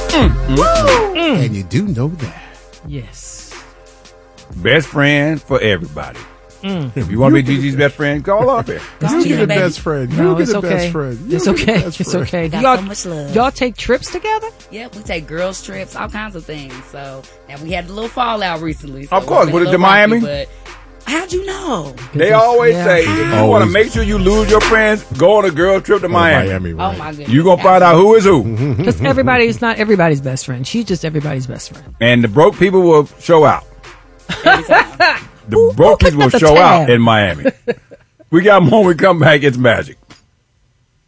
And you do know that. Yes. Best friend for everybody. If you want to be Gigi's best friend, call up here. You be the best friend. No, You be it's the okay. best friend. You It's be the okay. best It's friend. okay. Got Y'all, so much love. y'all take trips together? Yep, we take girls trips, all kinds of things. So, and we had a little fallout recently. So Of course. it's been Was a it little to Miami? rocky, but how'd you know? They always Yeah. say, if you want to Always. make sure you lose your friends, go on a girl trip to Miami. Right. Oh my goodness. You gonna find out who is who. Because everybody's not everybody's best friend. She's just everybody's best friend. And the broke people will show out. Every time. The broke picked people will up the show tab? out in Miami. We got more when we come back. It's magic.